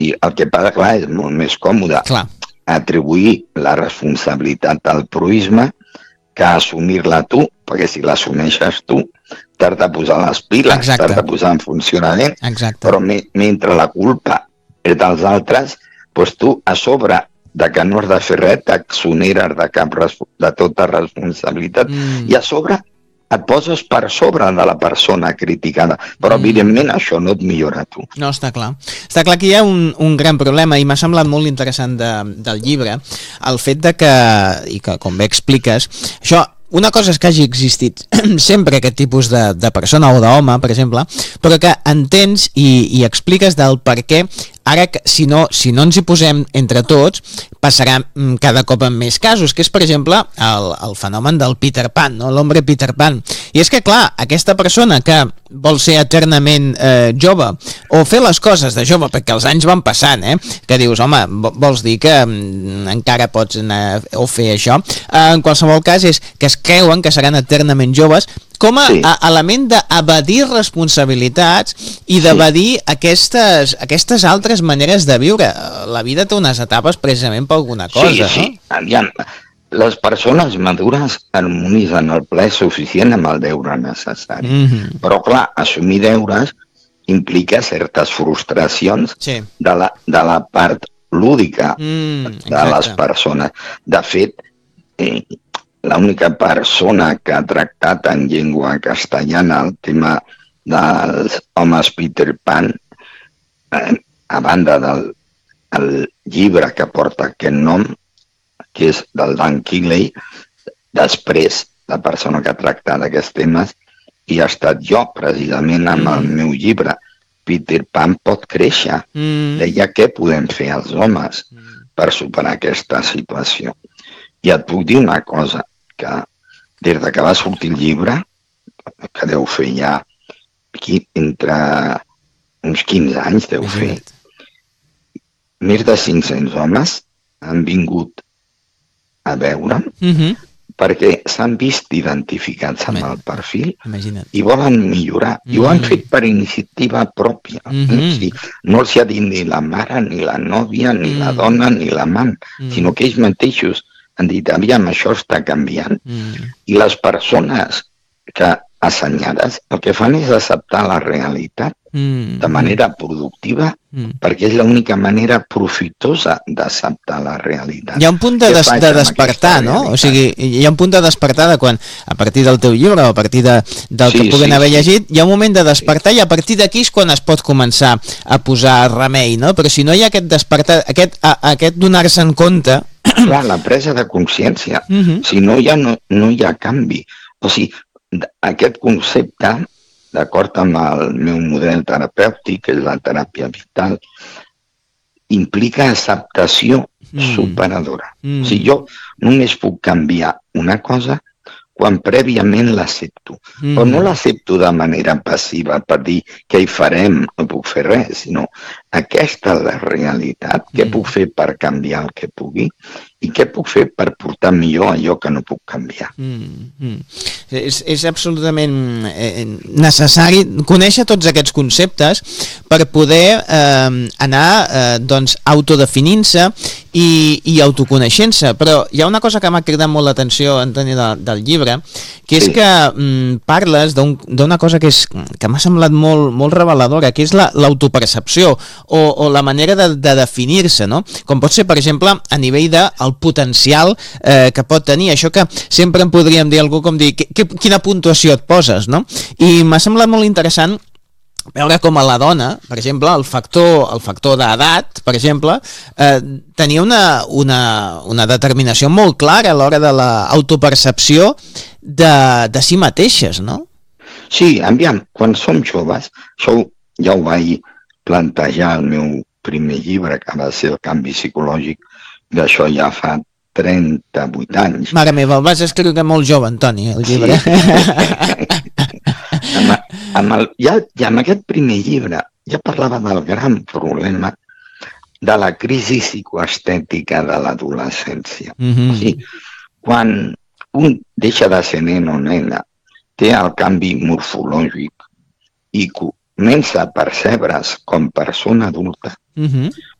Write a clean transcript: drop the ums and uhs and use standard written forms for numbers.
I el que passa, clar, és molt més còmode atribuir la responsabilitat al proisme que assumir-la tu, perquè si l'assumeixes tu, t'has de posar les piles, t'has de posar en funcionament, però mentre la culpa és dels altres, doncs tu, a sobre de que no has de fer res, t'exoneres de tota responsabilitat, i a sobre et poses per sobre de la persona criticada, però evidentment això no et millora tu. No, està clar. Està clar que hi ha un gran problema, i m'ha semblat molt interessant del llibre, el fet de que, i que com bé expliques, això, una cosa és que hagi existit sempre aquest tipus de persona o d'home, per exemple, però que entens i expliques del per què ara, si no ens hi posem entre tots, passarà cada cop en més casos, que és, per exemple, el fenomen del Peter Pan, no? L'hombre Peter Pan. I és que, clar, aquesta persona que vol ser eternament jove, o fer les coses de jove, perquè els anys van passant, que dius, home, vols dir que encara pots anar o fer això? En qualsevol cas, és que es creuen que seran eternament joves, com a element d'evadir responsabilitats i d'evadir aquestes altres maneres de viure. La vida té unes etapes precisament per alguna cosa, no? Aviam, les persones madures harmonitzen el ple suficient amb el deure necessari. Però, clar, assumir deures implica certes frustracions de la part lúdica de les persones. De fet, l'única persona que ha tractat en llengua castellana el tema dels homes Peter Pan, a banda del llibre que porta aquest nom, que és del Dan Kiley, després la persona que ha tractat aquests temes, i ha estat jo, precisament, amb el meu llibre, Peter Pan pot créixer. Deia què podem fer els homes per superar aquesta situació. I et puc dir una cosa, que des que va sortir el llibre, que deu fer ja entre uns 15 anys, deu fer, més de 500 homes han vingut a veure'm perquè s'han vist identificats amb el perfil i volen millorar. I ho han fet per iniciativa pròpia. No els ha dit ni la mare, ni la nòvia, ni la dona, ni l'amant, sinó que ells mateixos han dit, aviam, això està canviant. I les persones que assenyades el que fan és acceptar la realitat de manera productiva, perquè és l'única manera profitosa d'acceptar la realitat. Hi ha un punt de despertar, no? O sigui, hi ha un punt de despertar de quan, a partir del teu llibre o a partir del que puguen haver llegit, hi ha un moment de despertar i a partir d'aquí és quan es pot començar a posar remei, no? Però si no hi ha aquest despertar, aquest donar-se en compte... Clar, la presa de consciència. Si no hi ha canvi. O sigui, aquest concepte, d'acord amb el meu model terapèutic, que és la teràpia vital, implica acceptació superadora. O sigui, jo només puc canviar una cosa quan prèviament l'accepto. Però no l'accepto de manera passiva per dir què hi farem, no puc fer res, sinó aquesta és la realitat, què puc fer per canviar el que pugui i què puc fer per portar millor allò que no puc canviar. És absolutament necessari conèixer tots aquests conceptes per poder anar autodefinint-se i autoconeixent-se. Però hi ha una cosa que m'ha cridat molt l'atenció, Antoni, del llibre, que és que parles d'una cosa que m'ha semblat molt reveladora, que és l'autopercepció o la manera de definir-se, no? Com pot ser, per exemple, a nivell del potencial que pot tenir, això que sempre en podríem dir algú com dir, quina puntuació et poses, no? I m'ha semblat molt interessant veure com a la dona, per exemple, el factor d'edat, per exemple, tenia una determinació molt clara a l'hora de l'autopercepció de si mateixes, no? Sí, aviam, quan som joves, això ja ho vaig plantejar al meu primer llibre, que va ser el canvi psicològic, d'això ja fa 38 anys. Mare meva, el vas escriure molt jove, Antoni, el llibre. I amb aquest primer llibre ja parlava del gran problema de la crisi psicoestètica de l'adolescència. O sigui, quan un deixa de ser nen o nena, té el canvi morfològic i comença a percebre's com persona adulta,